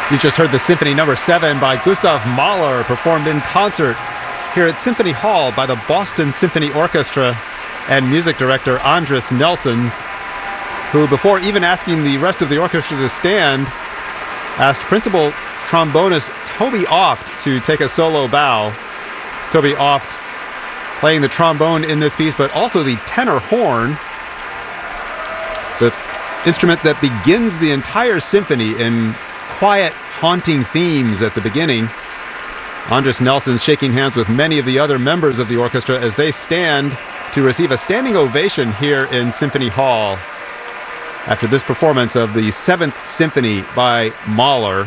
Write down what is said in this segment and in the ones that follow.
You just heard the Symphony No. 7 by Gustav Mahler, performed in concert here at Symphony Hall by the Boston Symphony Orchestra and music director Andris Nelsons, who, before even asking the rest of the orchestra to stand, asked principal trombonist Toby Oft to take a solo bow. Toby Oft playing the trombone in this piece, but also the tenor horn, the instrument that begins the entire symphony in quiet, haunting themes at the beginning. Andris Nelsons shaking hands with many of the other members of the orchestra as they stand to receive a standing ovation here in Symphony Hall after this performance of the 7th Symphony by Mahler.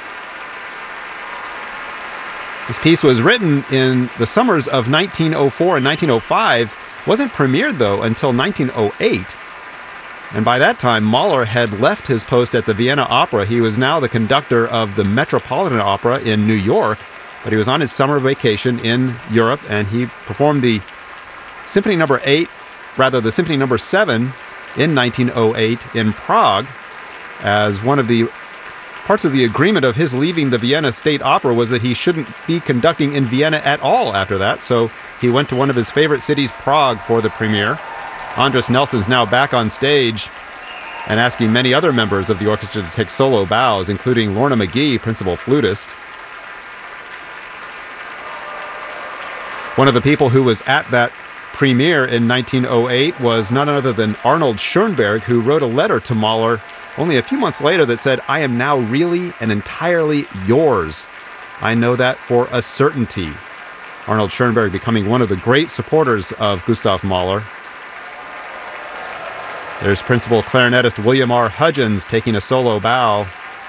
This piece was written in the summers of 1904 and 1905, wasn't premiered though until 1908. And by that time, Mahler had left his post at the Vienna Opera. He was now the conductor of the Metropolitan Opera in New York, but he was on his summer vacation in Europe, and he performed the Symphony No. 8, rather the Symphony No. 7 in 1908 in Prague. As one of the parts of the agreement of his leaving the Vienna State Opera was that he shouldn't be conducting in Vienna at all after that, so he went to one of his favorite cities, Prague, for the premiere. Andris Nelsons now back on stage and asking many other members of the orchestra to take solo bows, including Lorna McGee, principal flutist. One of the people who was at that premiere in 1908 was none other than Arnold Schoenberg, who wrote a letter to Mahler only a few months later that said, "I am now really and entirely yours. I know that for a certainty." Arnold Schoenberg becoming one of the great supporters of Gustav Mahler. There's principal clarinetist William R. Hudgens taking a solo bow.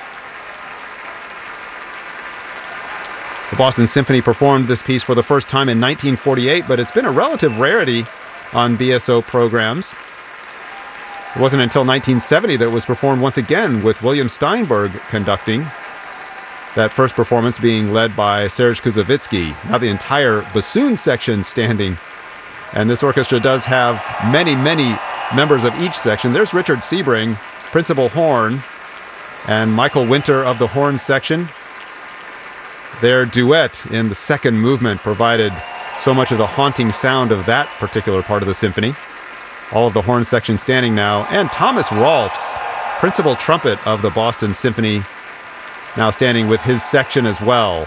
The Boston Symphony performed this piece for the first time in 1948, but it's been a relative rarity on BSO programs. It wasn't until 1970 that it was performed once again with William Steinberg conducting, that first performance being led by Serge Kuzovitsky. Now the entire bassoon section standing. And this orchestra does have many, many members of each section. There's Richard Sebring, principal horn, and Michael Winter of the horn section. Their duet in the second movement provided so much of the haunting sound of that particular part of the symphony. All of the horn section standing now, and Thomas Rolfs, principal trumpet of the Boston Symphony, now standing with his section as well.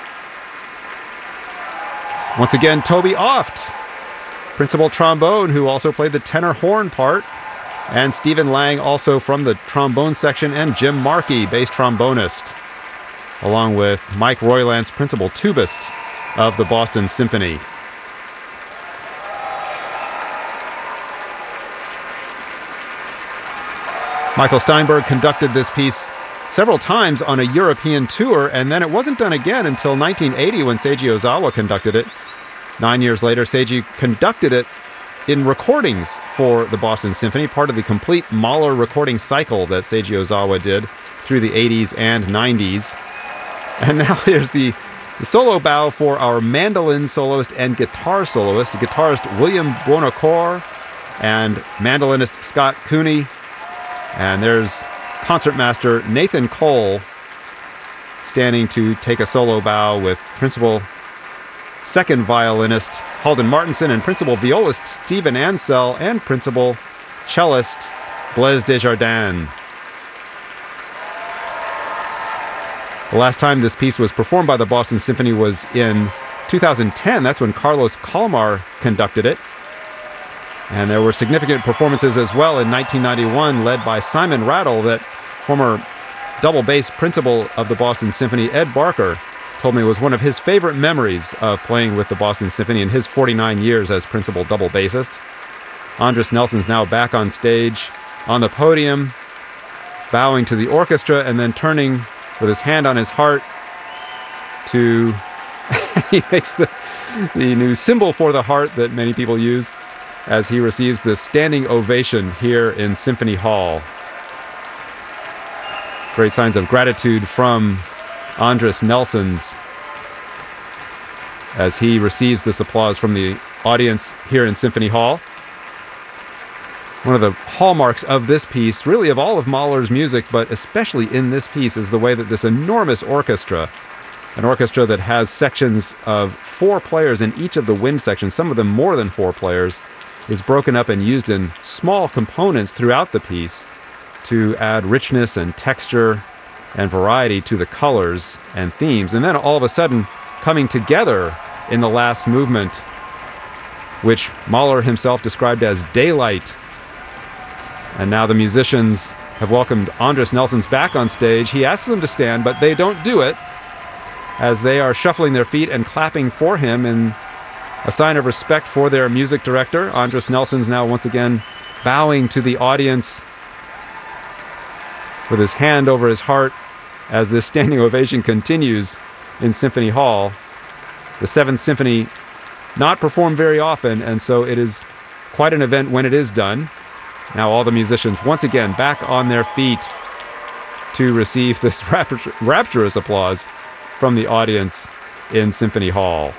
Once again, Toby Oft, principal trombone, who also played the tenor horn part, and Stephen Lang also from the trombone section, and Jim Markey, bass trombonist, along with Mike Roylance, principal tubist of the Boston Symphony. Michael Steinberg conducted this piece several times on a European tour, and then it wasn't done again until 1980 when Seiji Ozawa conducted it. 9 years later, Seiji conducted it in recordings for the Boston Symphony, part of the complete Mahler recording cycle that Seiji Ozawa did through the 80s and 90s. And now here's the solo bow for our mandolin soloist and guitar soloist, guitarist William Buonocore and mandolinist Scott Cooney. And there's concertmaster Nathan Cole standing to take a solo bow with principal second violinist Halden Martinson and principal violist Stephen Ansell and principal cellist Blaise Desjardins. The last time this piece was performed by the Boston Symphony was in 2010. That's when Carlos Kalmar conducted it. And there were significant performances as well in 1991, led by Simon Rattle, that former double bass principal of the Boston Symphony, Ed Barker, told me was one of his favorite memories of playing with the Boston Symphony in his 49 years as principal double bassist. Andris Nelsons now back on stage, on the podium, bowing to the orchestra, and then turning with his hand on his heart to... he makes the new symbol for the heart that many people use as he receives the standing ovation here in Symphony Hall. Great signs of gratitude from Andris Nelsons as he receives this applause from the audience here in Symphony Hall. One of the hallmarks of this piece, really of all of Mahler's music, but especially in this piece, is the way that this enormous orchestra, an orchestra that has sections of 4 players in each of the wind sections, some of them more than 4 players, is broken up and used in small components throughout the piece to add richness and texture and variety to the colors and themes. And then all of a sudden, coming together in the last movement, which Mahler himself described as daylight. And now the musicians have welcomed Andris Nelsons back on stage. He asks them to stand, but they don't do it, as they are shuffling their feet and clapping for him in a sign of respect for their music director. Andris Nelsons now once again bowing to the audience with his hand over his heart as this standing ovation continues in Symphony Hall. The 7th Symphony not performed very often, and so it is quite an event when it is done. Now all the musicians once again back on their feet to receive this rapturous applause from the audience in Symphony Hall.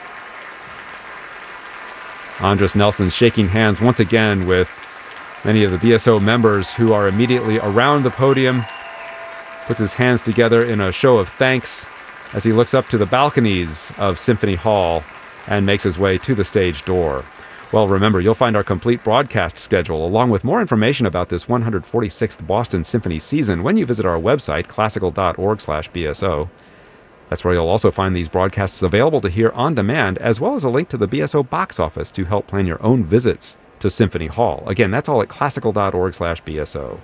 Andris Nelsons shaking hands once again with many of the BSO members who are immediately around the podium, puts his hands together in a show of thanks as he looks up to the balconies of Symphony Hall and makes his way to the stage door. Well, remember, you'll find our complete broadcast schedule along with more information about this 146th Boston Symphony season when you visit our website, classical.org/BSO. That's where you'll also find these broadcasts available to hear on demand, as well as a link to the BSO box office to help plan your own visits to Symphony Hall. Again, that's all at classical.org/BSO.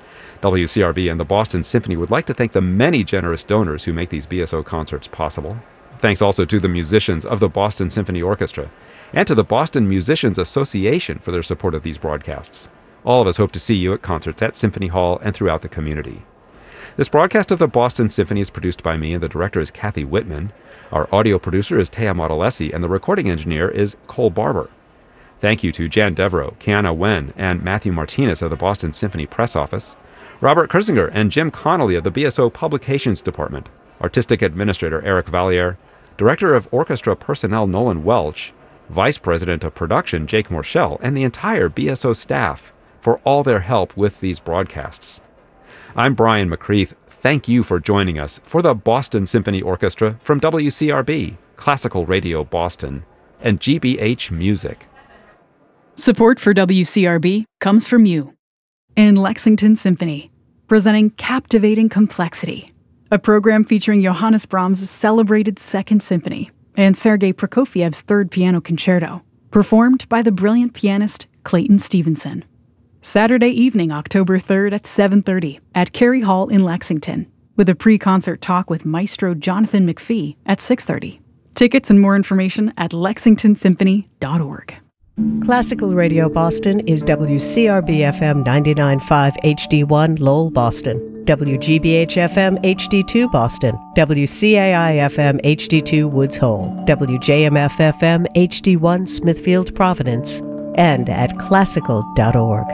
WCRB and the Boston Symphony would like to thank the many generous donors who make these BSO concerts possible. Thanks also to the musicians of the Boston Symphony Orchestra and to the Boston Musicians Association for their support of these broadcasts. All of us hope to see you at concerts at Symphony Hall and throughout the community. This broadcast of the Boston Symphony is produced by me, and the director is Kathy Whitman. Our audio producer is Taya Modalesi, and the recording engineer is Cole Barber. Thank you to Jan Devereaux, Kiana Wen, and Matthew Martinez of the Boston Symphony Press Office, Robert Kersinger and Jim Connolly of the BSO Publications Department, Artistic Administrator Eric Valliere, Director of Orchestra Personnel Nolan Welch, Vice President of Production Jake Morshell, and the entire BSO staff for all their help with these broadcasts. I'm Brian McCreath. Thank you for joining us for the Boston Symphony Orchestra from WCRB, Classical Radio Boston, and GBH Music. Support for WCRB comes from you and Lexington Symphony, presenting Captivating Complexity, a program featuring Johannes Brahms' celebrated Second Symphony and Sergei Prokofiev's Third Piano Concerto, performed by the brilliant pianist Clayton Stevenson. Saturday evening, October 3rd at 7:30 at Cary Hall in Lexington, with a pre-concert talk with Maestro Jonathan McPhee at 6:30. Tickets and more information at lexingtonsymphony.org. Classical Radio Boston is WCRB-FM 99.5 HD1 Lowell, Boston, WGBH-FM HD2 Boston, WCAI-FM HD2 Woods Hole, WJMF-FM HD1 Smithfield, Providence, and at classical.org.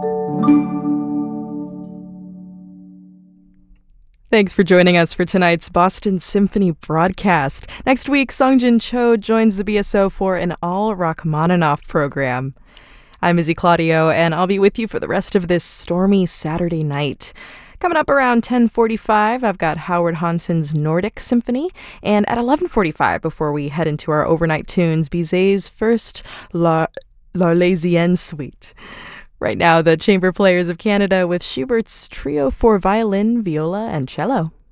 Thanks for joining us for tonight's Boston Symphony broadcast. Next week, Songjin Cho joins the BSO for an all-Rachmaninoff program. I'm Izzy Claudio, and I'll be with you for the rest of this stormy Saturday night. Coming up around 10:45, I've got Howard Hanson's Nordic Symphony, and at 11:45, before we head into our overnight tunes, Bizet's first L'Arlésienne Suite. Right now, the Chamber Players of Canada with Schubert's Trio for Violin, Viola, and Cello.